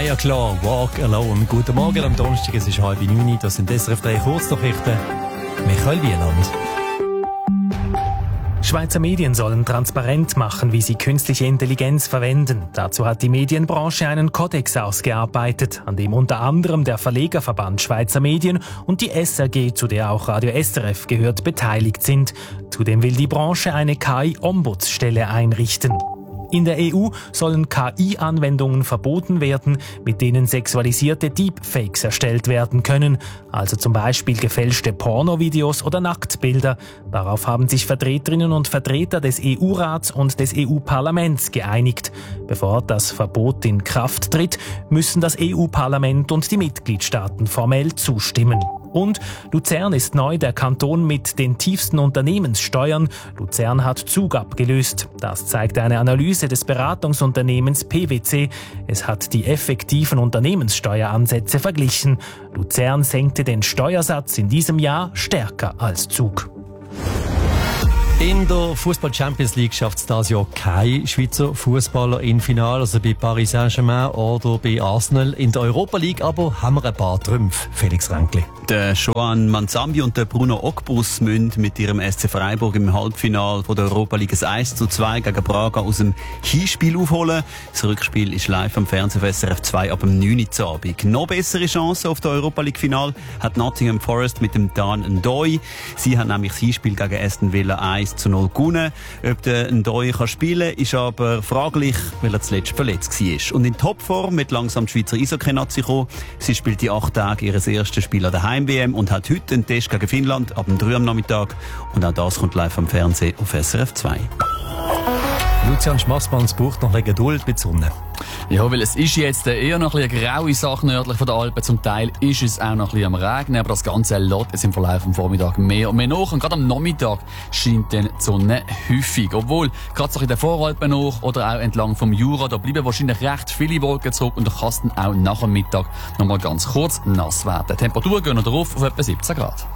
Maya Klar, Walk Alone. Guten Morgen am Donnerstag, es ist 8:30, das sind SRF 3 Kurznachrichten. Michael Wieland. Schweizer Medien sollen transparent machen, wie sie künstliche Intelligenz verwenden. Dazu hat die Medienbranche einen Kodex ausgearbeitet, an dem unter anderem der Verlegerverband Schweizer Medien und die SRG, zu der auch Radio SRF gehört, beteiligt sind. Zudem will die Branche eine KI-Ombudsstelle einrichten. In der EU sollen KI-Anwendungen verboten werden, mit denen sexualisierte Deepfakes erstellt werden können, also zum Beispiel gefälschte Pornovideos oder Nacktbilder. Darauf haben sich Vertreterinnen und Vertreter des EU-Rats und des EU-Parlaments geeinigt. Bevor das Verbot in Kraft tritt, müssen das EU-Parlament und die Mitgliedstaaten formell zustimmen. Und Luzern ist neu der Kanton mit den tiefsten Unternehmenssteuern. Luzern hat Zug abgelöst. Das zeigt eine Analyse des Beratungsunternehmens PwC. Es hat die effektiven Unternehmenssteueransätze verglichen. Luzern senkte den Steuersatz in diesem Jahr stärker als Zug. In der Fußball-Champions League schafft es dieses Jahr kein Schweizer Fußballer im Finale, also bei Paris Saint-Germain oder bei Arsenal. In der Europa League aber haben wir ein paar Trümpfe. Felix Ränkli. Der Joan Manzambi und der Bruno Ogbus müssen mit ihrem SC Freiburg im Halbfinale der Europa League 1:2 gegen Braga aus dem Hinspiel aufholen. Das Rückspiel ist live am Fernsehen auf SRF 2 ab dem 9 Uhr Abend. Noch bessere Chancen auf der Europa League Final hat Nottingham Forest mit dem Dan N'Doye. Sie haben nämlich das Hinspiel gegen Aston Villa 1:0 gewonnen. Ob der N'Doye kann spielen, ist aber fraglich, weil er zuletzt verletzt war. Und in Topform wird langsam die Schweizer Eishockey-Nazi kommen. Sie spielt die 8 Tage ihres ersten Spiel an der Heim-WM und hat heute einen Test gegen Finnland ab dem 3 am Nachmittag. Und auch das kommt live am Fernsehen auf SRF 2. Lucian Schmassmann, es braucht noch ein bisschen Geduld mit Sonne. Ja, weil es ist jetzt eher noch ein bisschen eine graue Sache nördlich von den Alpen. Zum Teil ist es auch noch ein bisschen am Regnen, aber das Ganze lässt es im Verlauf vom Vormittag mehr und mehr nach. Und gerade am Nachmittag scheint dann die Sonne häufig. Obwohl, gerade so in den Voralpen nach oder auch entlang vom Jura, da bleiben wahrscheinlich recht viele Wolken zurück und da kann es dann auch nach dem Mittag noch mal ganz kurz nass werden. Die Temperaturen gehen noch drauf auf etwa 17 Grad.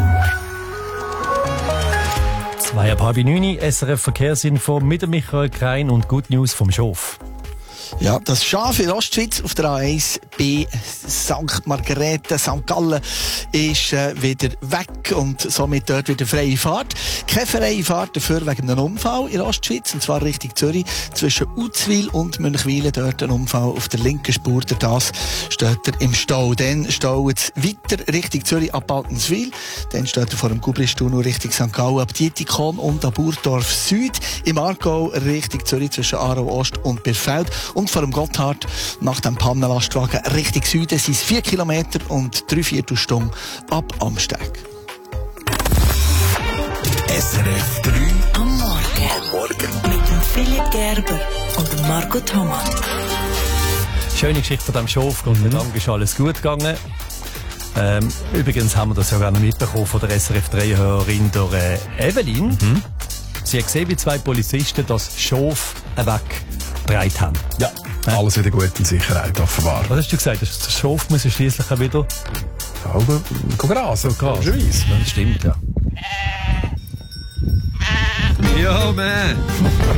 8:30, SRF Verkehrsinfo mit dem Michael Krein und Good News vom Schof. Ja, das Schaf in Ostschweiz auf der A1 bei St. Margrethe, St. Gallen ist wieder weg und somit dort wieder freie Fahrt. Keine freie Fahrt dafür wegen einem Unfall in Ostschweiz, und zwar Richtung Zürich, zwischen Uzwil und Münchwilen, dort ein Unfall auf der linken Spur. Durch das steht er im Stau. Dann staut es weiter Richtung Zürich ab Altenswil. Dann steht er vor dem Gubristunnel Richtung St. Gallen ab Dietikon und ab Burdorf Süd. Im Aargau Richtung Zürich zwischen Aarau Ost und Birfeld. Und vor dem Gotthard nach dem Pannenlastwagen Richtung Süden sind es 4 Kilometer und 3/4 Stunden ab Amsteg. SRF 3 am Morgen. Mit dem Philipp Gerber und dem Marco Thomas. Schöne Geschichte von diesem Schof. Gott sei Dank ist alles gut gegangen. Übrigens haben wir das ja gar nicht mitbekommen von der SRF 3-Hörerin der Evelyn. Sie hat gesehen, wie 2 Polizisten das Schof weggetragen haben. Ja, alles wieder gut in Sicherheit, offenbar. Was hast du gesagt? Das Schof muss schliesslich wieder... Grasen, Das stimmt, ja. Ja, man.